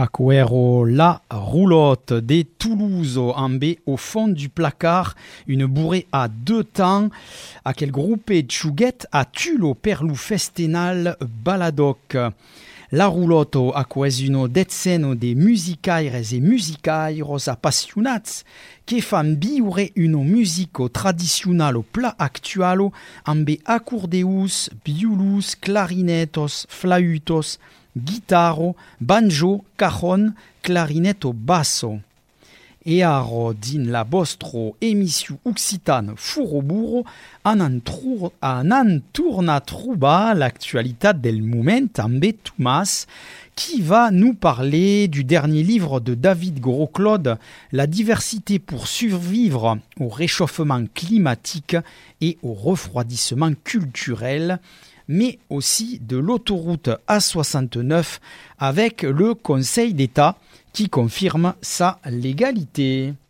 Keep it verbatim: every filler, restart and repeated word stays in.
Aquero La Roulotte des Toulouse en B au fond du placard, une bourrée à deux temps, à quel groupe Tchouguette à Tulo Perlou Festenal Baladoc. La Roulotte a quesuno dezzeno de musicaires e musicairos appassionats che fan viure uno musico tradizionalo pla actualo amb accordeus, violus, clarinetos, flautos, guitarro, banjo, cajon, clarinetto basso. E aro din la vostro émission occitane Furoburo an antour, an antourna trouba l'actualité del moment amb Thomas qui va nous parler du dernier livre de David Gros-Claude, La diversité pour survivre au réchauffement climatique et au refroidissement culturel, mais aussi de l'autoroute A soixante-neuf avec le Conseil d'État qui confirme sa légalité.